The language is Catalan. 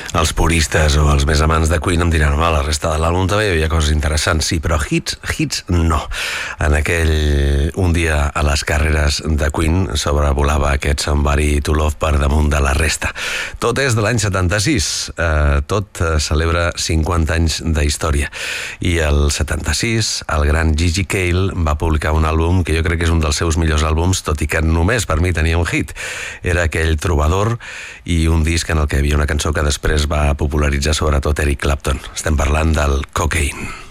Els puristes o els més amants de Queen em diran, home, la resta de l'àlbum també hi havia coses interessants, sí, però hits no. En aquell Un dia a les carreres de Queen sobrevolava aquest Somebody to Love per damunt de la resta. Tot és de l'any 76, tot celebra 50 anys de història. I el 76, el gran Gigi Cale va publicar un àlbum que jo crec que és un dels seus millors àlbums, tot i que només per mi tenia un hit. Era aquell Trobador i un disc en el que hi havia una cançó que després va popularitzar sobretot Eric Clapton. Estem parlant del Cocaine.